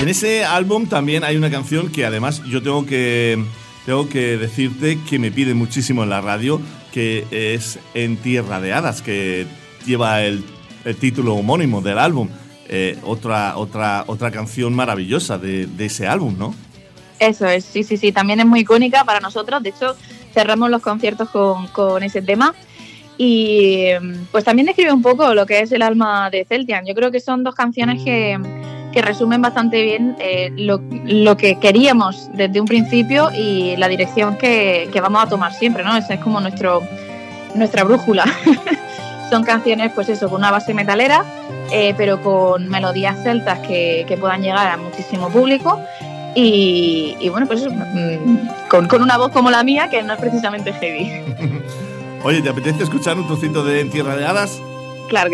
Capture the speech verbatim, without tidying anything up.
En ese álbum también hay una canción que además yo tengo que, tengo que decirte que me pide muchísimo en la radio, que es En Tierra de Hadas, que lleva el, el título homónimo del álbum. Eh, otra, otra, otra canción maravillosa de, de ese álbum, ¿no? Eso es, sí, sí, sí, también es muy icónica para nosotros. De hecho, cerramos los conciertos con, con ese tema. Y pues también describe un poco lo que es el alma de Celtian. Yo creo que son dos canciones que, que resumen bastante bien eh, lo, lo que queríamos desde un principio y la dirección que, que vamos a tomar siempre, ¿no? Esa es como nuestro, nuestra brújula. Son canciones, pues eso, con una base metalera, eh, pero con melodías celtas que, que puedan llegar a muchísimo público. Y, y bueno, pues eso, con, con una voz como la mía, que no es precisamente heavy. Oye, ¿te apetece escuchar un trocito de En Tierra de Hadas? Claro que